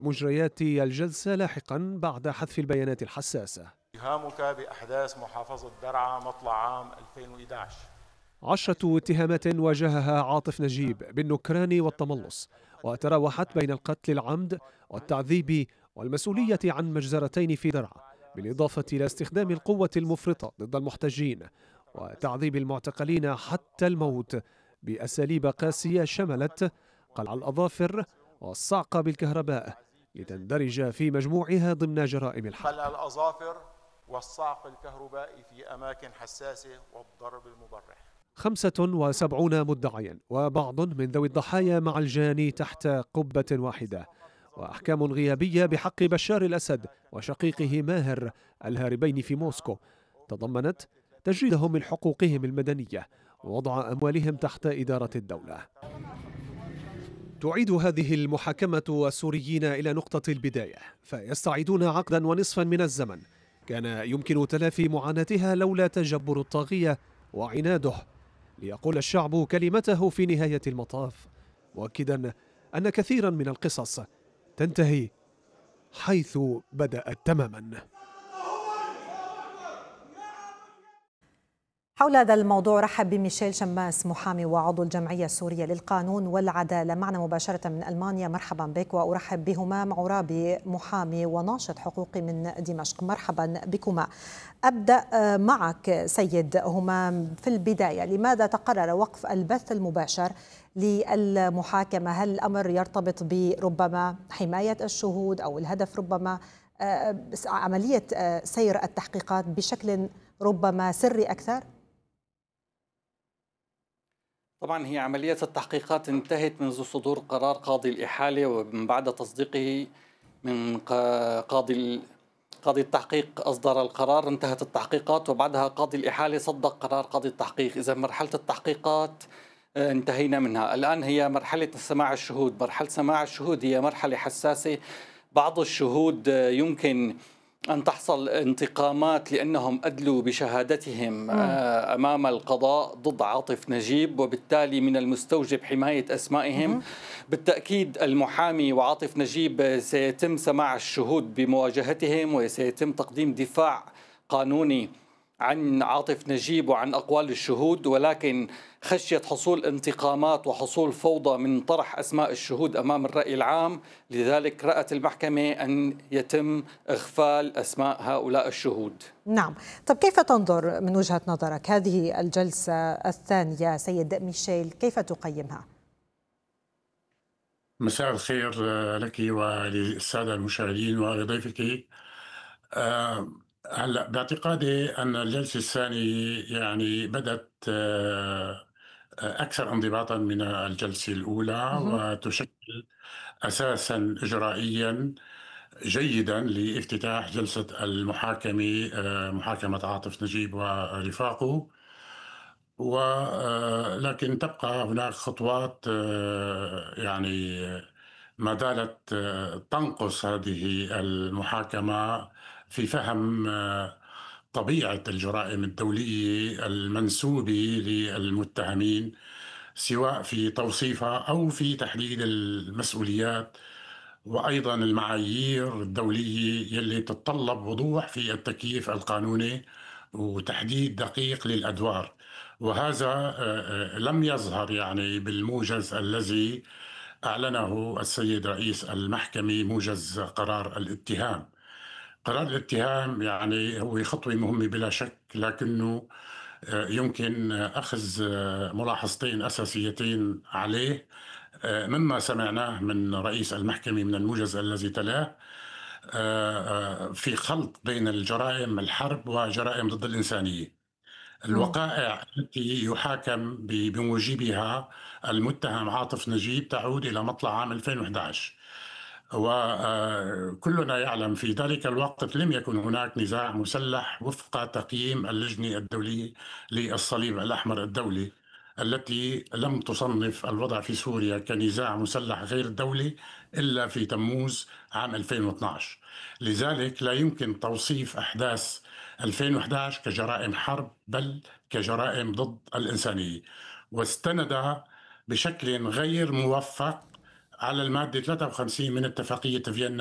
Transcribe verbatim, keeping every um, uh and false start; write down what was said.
مجريات الجلسة لاحقا بعد حذف البيانات الحساسة. اتهامك بأحداث محافظة درعا مطلع عام ألفين وإحدى عشر. عشرة اتهامات واجهها عاطف نجيب بالنكران والتملص، وتراوحت بين القتل العمد والتعذيب والمسؤولية عن مجزرتين في درعا، بالإضافة إلى استخدام القوة المفرطة ضد المحتجين وتعذيب المعتقلين حتى الموت بأساليب قاسية شملت قلع الأظافر والصعق بالكهرباء، لتندرج في مجموعها ضمن جرائم الحرب. قلع الأظافر والصعق الكهربائي في أماكن حساسة والضرب المبرح. خمسة وسبعون مدعيا وبعض من ذوي الضحايا مع الجاني تحت قبة واحدة، وأحكام غيابية بحق بشار الأسد وشقيقه ماهر الهاربين في موسكو تضمنت تجريدهم من حقوقهم المدنية ووضع أموالهم تحت إدارة الدولة. تعيد هذه المحاكمة السوريين إلى نقطة البداية، فيستعيدون عقدا ونصفا من الزمن كان يمكن تلافي معاناتها لولا تجبر الطاغية وعناده، ليقول الشعب كلمته في نهاية المطاف، مؤكدا أن كثيرا من القصص تنتهي حيث بدأت تماما. حول هذا الموضوع رحب بميشيل شماس، محامي وعضو الجمعية السورية للقانون والعدالة، معنا مباشرة من ألمانيا. مرحبا بك. وأرحب بهمام عرابي، محامي وناشط حقوقي من دمشق. مرحبا بكما. أبدأ معك سيد همام. في البداية، لماذا تقرر وقف البث المباشر للمحاكمة؟ هل الأمر يرتبط بربما حماية الشهود أو الهدف ربما عملية سير التحقيقات بشكل ربما سري أكثر؟ طبعا هي عملية التحقيقات انتهت منذ صدور قرار قاضي الإحالة، ومن بعد تصديقه من قاضي قاضي التحقيق أصدر القرار، انتهت التحقيقات، وبعدها قاضي الإحالة صدق قرار قاضي التحقيق. إذا مرحلة التحقيقات انتهينا منها. الآن هي مرحلة سماع الشهود. مرحلة سماع الشهود هي مرحلة حساسة. بعض الشهود يمكن أن تحصل انتقامات لأنهم أدلوا بشهادتهم أمام القضاء ضد عاطف نجيب، وبالتالي من المستوجب حماية أسمائهم. بالتأكيد المحامي وعاطف نجيب سيتم سماع الشهود بمواجهتهم، وسيتم تقديم دفاع قانوني عن عاطف نجيب وعن أقوال الشهود، ولكن خشية حصول انتقامات وحصول فوضى من طرح أسماء الشهود أمام الرأي العام، لذلك رأت المحكمة أن يتم إغفال أسماء هؤلاء الشهود. نعم. طب كيف تنظر من وجهة نظرك هذه الجلسة الثانية سيد ميشيل؟ كيف تقيمها؟ مساء الخير لك وللسادة المشاهدين ولضيفك. أه هلا باعتقادي أن الجلسة الثانية يعني بدت أه أكثر انضباطا من الجلسة الأولى، وتشكل أساسا إجرائيا جيدا لافتتاح جلسة المحاكمة، أه محاكمة عاطف نجيب ورفاقه. ولكن تبقى هناك خطوات يعني ما زالت تنقص هذه المحاكمة في فهم طبيعة الجرائم الدولية المنسوبة للمتهمين، سواء في توصيفها أو في تحديد المسؤوليات، وأيضا المعايير الدولية يلي تتطلب وضوح في التكييف القانوني وتحديد دقيق للأدوار. وهذا لم يظهر يعني بالموجز الذي أعلنه السيد رئيس المحكمة، موجز قرار الاتهام. قرار الاتهام يعني هو خطوة مهمة بلا شك، لكنه يمكن أخذ ملاحظتين أساسيتين عليه مما سمعناه من رئيس المحكمة من الموجز الذي تلاه، في خلط بين الجرائم الحرب وجرائم ضد الإنسانية. الوقائع التي يحاكم بموجبها المتهم عاطف نجيب تعود إلى مطلع عام ألفين وإحدى عشر، وكلنا يعلم في ذلك الوقت لم يكن هناك نزاع مسلح وفق تقييم اللجنة الدولية للصليب الأحمر الدولي، التي لم تصنف الوضع في سوريا كنزاع مسلح غير دولي إلا في تموز عام ألفين واثني عشر. لذلك لا يمكن توصيف أحداث ألفين وإحدى عشر كجرائم حرب، بل كجرائم ضد الإنسانية، واستند بشكل غير موفق على المادة ثلاثة وخمسين من اتفاقية فيينا